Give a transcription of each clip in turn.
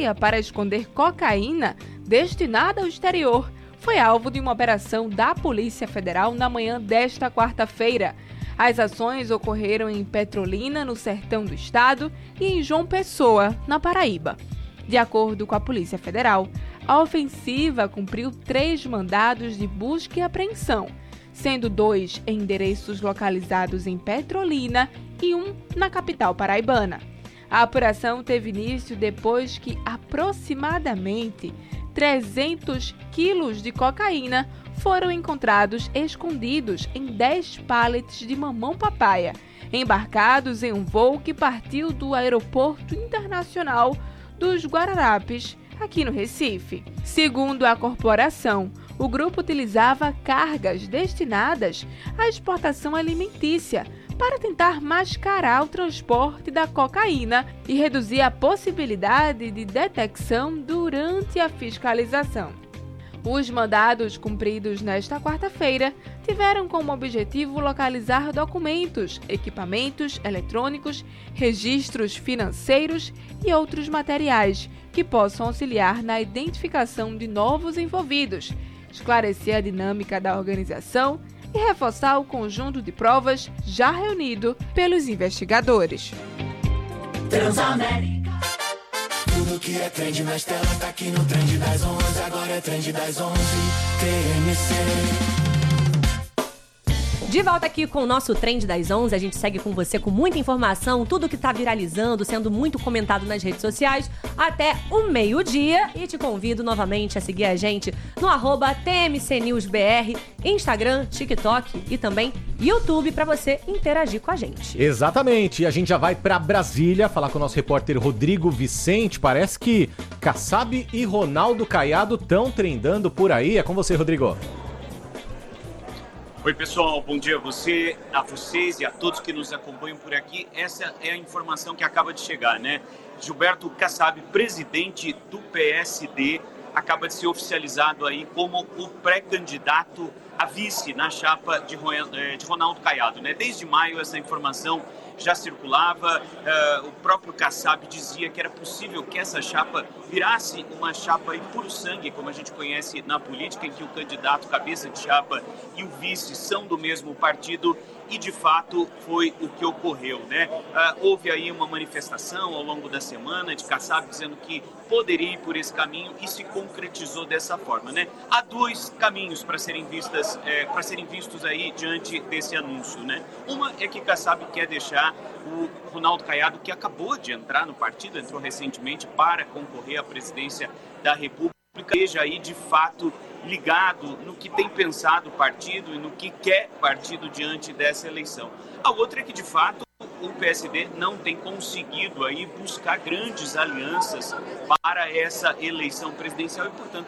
joia para esconder cocaína destinada ao exterior foi alvo de uma operação da Polícia Federal na manhã desta quarta-feira. As ações ocorreram em Petrolina, no sertão do estado, e em João Pessoa, na Paraíba. De acordo com a Polícia Federal, a ofensiva cumpriu 3 mandados de busca e apreensão, sendo 2 em endereços localizados em Petrolina e 1 na capital paraibana. A apuração teve início depois que aproximadamente 300 quilos de cocaína foram encontrados escondidos em 10 pallets de mamão-papaya, embarcados em um voo que partiu do Aeroporto Internacional dos Guararapes, aqui no Recife. Segundo a corporação, o grupo utilizava cargas destinadas à exportação alimentícia para tentar mascarar o transporte da cocaína e reduzir a possibilidade de detecção durante a fiscalização. Os mandados cumpridos nesta quarta-feira tiveram como objetivo localizar documentos, equipamentos eletrônicos, registros financeiros e outros materiais que possam auxiliar na identificação de novos envolvidos, esclarecer a dinâmica da organização e reforçar o conjunto de provas já reunido pelos investigadores. Transamérica. Tudo que é trend na tela tá aqui no Trend das 11. Agora é Trend das 11, TMC. De volta aqui com o nosso Trend das 11, a gente segue com você com muita informação, tudo que tá viralizando, sendo muito comentado nas redes sociais, até o meio-dia. E te convido novamente a seguir a gente no @TMCNewsBR, Instagram, TikTok e também YouTube para você interagir com a gente. Exatamente, e a gente já vai para Brasília falar com o nosso repórter Rodrigo Vicente. Parece que Kassab e Ronaldo Caiado estão trendando por aí. É com você, Rodrigo. Oi pessoal, bom dia a vocês e a todos que nos acompanham por aqui. Essa é a informação que acaba de chegar, né? Gilberto Kassab, presidente do PSD, acaba de ser oficializado aí como o pré-candidato a vice na chapa de Ronaldo Caiado, né? Desde maio essa informação já circulava, o próprio Kassab dizia que era possível que essa chapa virasse uma chapa aí puro sangue, como a gente conhece na política, em que o candidato cabeça de chapa e o vice são do mesmo partido, e de fato foi o que ocorreu, né? Houve aí uma manifestação ao longo da semana de Kassab dizendo que poderia ir por esse caminho e se concretizou dessa forma, né? Há 2 caminhos para serem vistos aí diante desse anúncio, né? Uma é que Kassab quer deixar o Ronaldo Caiado, que acabou de entrar no partido, entrou recentemente para concorrer à presidência da República, esteja aí de fato ligado no que tem pensado o partido e no que quer o partido diante dessa eleição. A outra é que de fato o PSD não tem conseguido aí buscar grandes alianças para essa eleição presidencial e, portanto,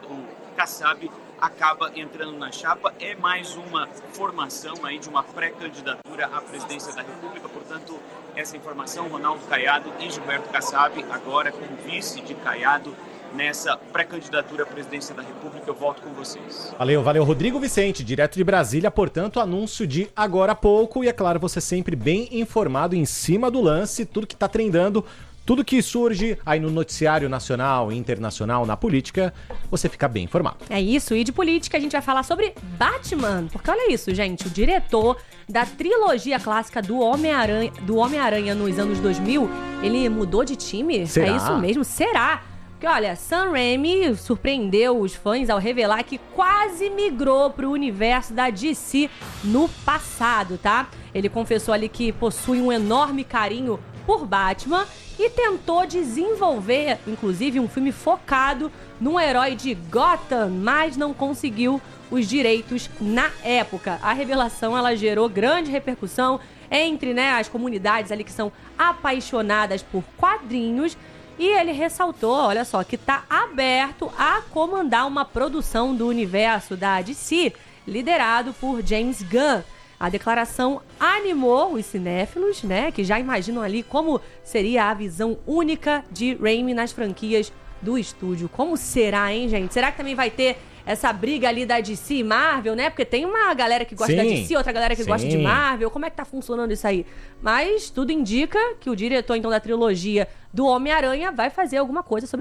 o Kassab acaba entrando na chapa. É mais uma formação aí de uma pré-candidatura à presidência da República. Portanto, essa informação, Ronaldo Caiado e Gilberto Kassab, agora como vice de Caiado, nessa pré-candidatura à presidência da República. Eu volto com vocês. Valeu, Rodrigo Vicente, direto de Brasília, portanto, anúncio de agora há pouco, e é claro, você sempre bem informado em cima do lance, tudo que tá trendando, tudo que surge aí no noticiário nacional e internacional, na política, você fica bem informado. É isso, e de política a gente vai falar sobre Batman, porque olha isso, gente, o diretor da trilogia clássica do Homem-Aranha nos anos 2000, ele mudou de time? Será? É isso mesmo, será? Porque, olha, Sam Raimi surpreendeu os fãs ao revelar que quase migrou para o universo da DC no passado, tá? Ele confessou ali que possui um enorme carinho por Batman e tentou desenvolver, inclusive, um filme focado num herói de Gotham, mas não conseguiu os direitos na época. A revelação, ela gerou grande repercussão entre, né, as comunidades ali que são apaixonadas por quadrinhos. E ele ressaltou, olha só, que está aberto a comandar uma produção do universo da DC, liderado por James Gunn. A declaração animou os cinéfilos, né, que já imaginam ali como seria a visão única de Raimi nas franquias do estúdio. Como será, hein, gente? Será que também vai ter essa briga ali da DC e Marvel, né? Porque tem uma galera que gosta da DC, outra galera que gosta de Marvel. Como é que tá funcionando isso aí? Mas tudo indica que o diretor, então, da trilogia do Homem-Aranha vai fazer alguma coisa sobre